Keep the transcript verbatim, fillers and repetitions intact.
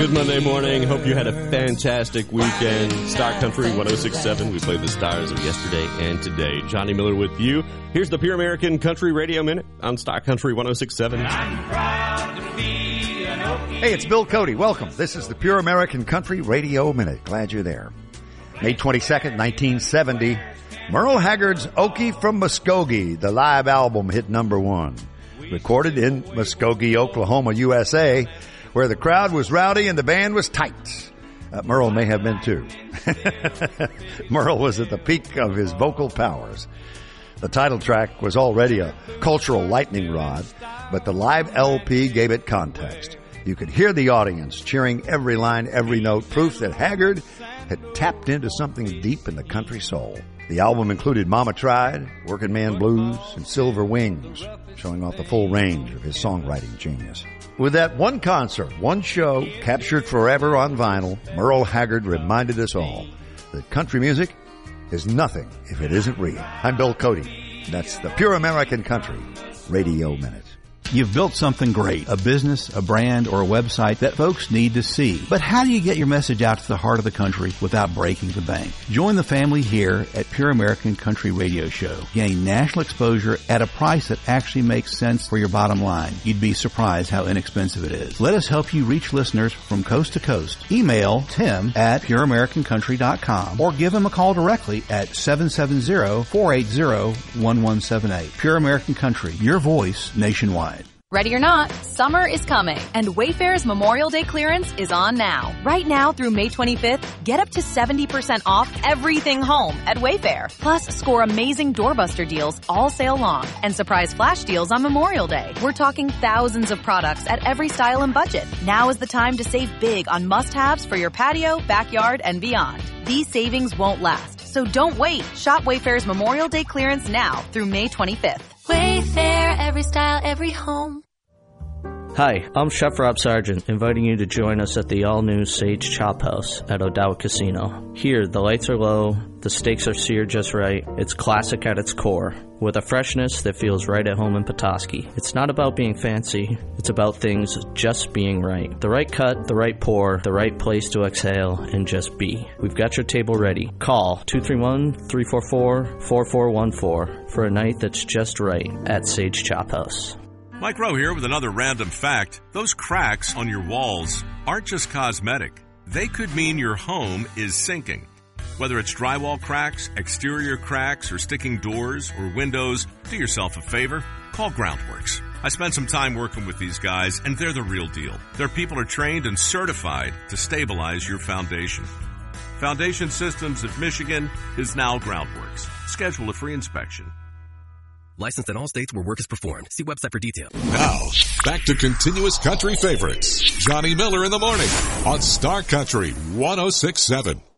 Good Monday morning. Hope you had a fantastic weekend. Star Country one oh six point seven. We played the stars of yesterday and today. Johnny Miller with you. Here's the Pure American Country Radio Minute on Star Country one oh six point seven. Hey, it's Bill Cody. Welcome. This is the Pure American Country Radio Minute. Glad you're there. May twenty-second, nineteen seventy. Merle Haggard's Okie from Muskogee, the live album, hit number one. Recorded in Muskogee, Oklahoma, U S A, where the crowd was rowdy and the band was tight. Uh, Merle may have been too. Merle was at the peak of his vocal powers. The title track was already a cultural lightning rod, but the live L P gave it context. You could hear the audience cheering every line, every note, proof that Haggard had tapped into something deep in the country soul. The album included Mama Tried, Working Man Blues, and Silver Wings, showing off the full range of his songwriting genius. With that one concert, one show, captured forever on vinyl, Merle Haggard reminded us all that country music is nothing if it isn't real. I'm Bill Cody. That's the Pure American Country Radio Minute. You've built something great, a business, a brand, or a website that folks need to see. But how do you get your message out to the heart of the country without breaking the bank? Join the family here at Pure American Country Radio Show. Gain national exposure at a price that actually makes sense for your bottom line. You'd be surprised how inexpensive it is. Let us help you reach listeners from coast to coast. Email Tim at pure american country dot com or give him a call directly at seven seven zero, four eight zero, one one seven eight. Pure American Country, your voice nationwide. Ready or not, summer is coming, and Wayfair's Memorial Day clearance is on now. Right now through May twenty-fifth, get up to seventy percent off everything home at Wayfair. Plus, score amazing doorbuster deals all sale long and surprise flash deals on Memorial Day. We're talking thousands of products at every style and budget. Now is the time to save big on must-haves for your patio, backyard, and beyond. These savings won't last, so don't wait. Shop Wayfair's Memorial Day clearance now through May twenty-fifth. Wayfair, every style, every home. Hi, I'm Chef Rob Sargent, inviting you to join us at the all-new Sage Chop House at O'Dowd Casino. Here, the lights are low, the steaks are seared just right, it's classic at its core, with a freshness that feels right at home in Petoskey. It's not about being fancy, it's about things just being right. The right cut, the right pour, the right place to exhale, and just be. We've got your table ready. Call two three one, three four four, four four one four for a night that's just right at Sage Chop House. Mike Rowe here with another random fact. Those cracks on your walls aren't just cosmetic. They could mean your home is sinking. Whether it's drywall cracks, exterior cracks, or sticking doors or windows, do yourself a favor. Call Groundworks. I spent some time working with these guys, and they're the real deal. Their people are trained and certified to stabilize your foundation. Foundation Systems of Michigan is now Groundworks. Schedule a free inspection. Licensed in all states where work is performed. See website for details. Now, back to continuous country favorites. Johnny Miller in the morning on Star Country one oh six point seven.